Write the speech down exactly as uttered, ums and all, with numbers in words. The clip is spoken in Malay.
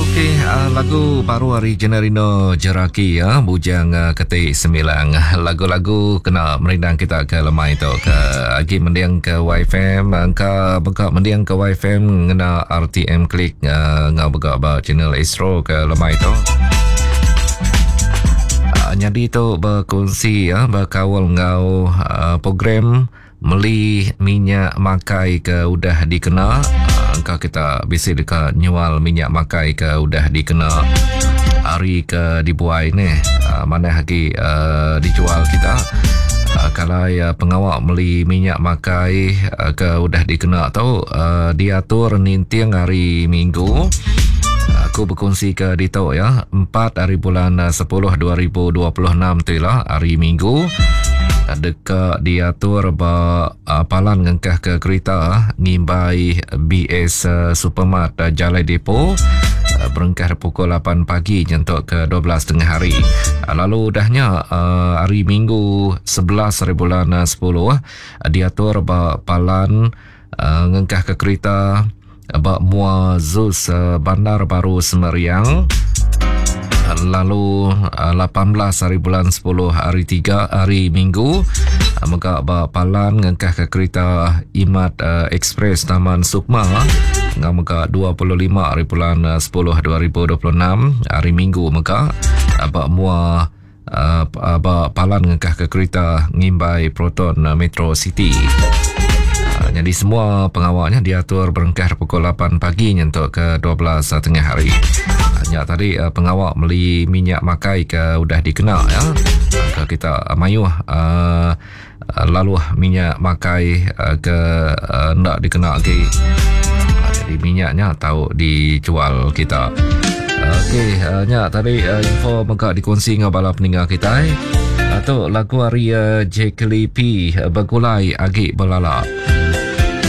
Okey, uh, lagu baru hari Generino Jeraki ya, bujang uh, ketik sembilan. Lagu-lagu kena merindang kita ke lemai tu ke agi mendiang ke Y F M, angka buka mendiang ke Y F M ngena R T M klik uh, ngau buka ba channel Astro ke lemai tu. Uh, jadi tu berkongsi ya, berkawal ngau uh, program meli minyak makai ke udah dikena. Angka kita bisa dekat nyual minyak makai ke udah dikena hari ke dibuai ni uh, mana lagi uh, dijual kita uh, kalau ya pengawak meli minyak makai uh, ke udah dikena tu uh, diatur nintiang hari Minggu. Aku berkongsi ke Dito ya, empat hari bulan sepuluh dua ribu dua puluh enam tu lah hari Minggu. Dekat diatur ba uh, palan ngengkah ke kereta ngimbai B S uh, Supermart uh, Jalai Depo uh, berengkah pukul lapan pagi nyentuk ke dua belas tengah hari. Uh, lalu dahnya uh, hari Minggu sebelas hari bulan uh, sepuluh uh, diatur ba palan uh, ngengkah ke kereta uh, ba Mua Zus uh, Bandar Baru Semeriang. Lalu lapan belas hari bulan sepuluh hari tiga hari Minggu maka ba palan ngengkah ke kereta Imat uh, Express Taman Sukma ngam maka dua puluh lima hari bulan sepuluh dua ribu dua puluh enam hari Minggu maka ba mua uh, ba palan ngengkah ke kereta ngimbai Proton uh, Metro City. Uh, jadi semua pengawaknya diatur berengkah pukul lapan pagi nyentuk ke dua belas tengah hari. Ya, tadi uh, pengawak beli minyak makai ke udah dikenal ya. Ke kita uh, mayu uh, uh, lalu minyak makai uh, ke uh, ndak dikenal lagi. Uh, jadi minyaknya tahu dijual kita. Uh, Okey, uh, nya tadi uh, info maka dikongsi dengan bala peninggal kita. Eh. Atau lagu hari uh, J K L P uh, bergulai agi belala.